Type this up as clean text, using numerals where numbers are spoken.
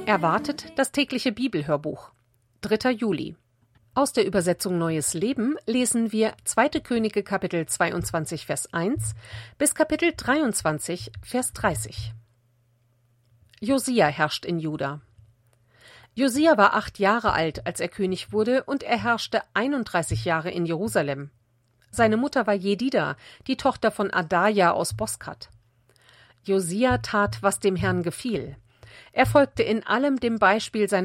Erwartet das tägliche Bibelhörbuch. 3. Juli. Aus der Übersetzung Neues Leben lesen wir 2. Könige Kapitel 22, Vers 1 bis Kapitel 23, Vers 30. Josia herrscht in Juda. Josia war 8 Jahre alt, als er König wurde, und er herrschte 31 Jahre in Jerusalem. Seine Mutter war Jedida, die Tochter von Adaja aus Boskat. Josia tat, was dem Herrn gefiel. Er folgte in allem dem Beispiel seines